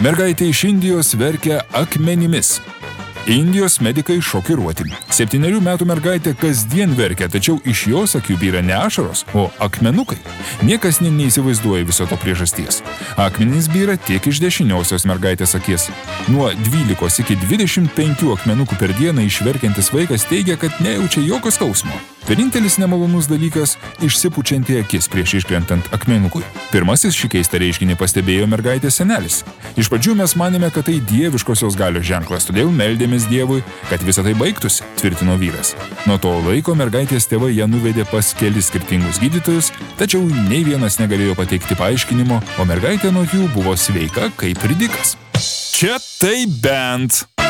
Mergaitė iš Indijos verkia akmenimis. Indijos medikai šokiruoti. 7 metų mergaitė kasdien verkia, tačiau iš jos akių byra ne ašaros, o akmenukai. Niekas neįsivaizduoja viso to priežasties. Akmenys byra tiek iš dešiniosios mergaitės akis. Nuo 12 iki 25 akmenukų per dieną išverkiantis vaikas teigia, kad nejaučia jokio skausmo. Vienintelis nemalonus dalykas – išsipučianti akis prieš iškrentant akmenukui. Pirmasis šį keistą reiškinį pastebėjo mergaitės senelis. Iš pradžių mes manėme, kad tai dieviškosios galios ženklas, todėl meldėmės Dievui, kad visą tai baigtųsi, tvirtino vyras. Nuo to laiko mergaitės tėvai ją nuvedė pas kelis skirtingus gydytojus, tačiau nei vienas negalėjo pateikti paaiškinimo, o mergaitė nuo jų buvo sveika kaip ridikas. Čia tai bent.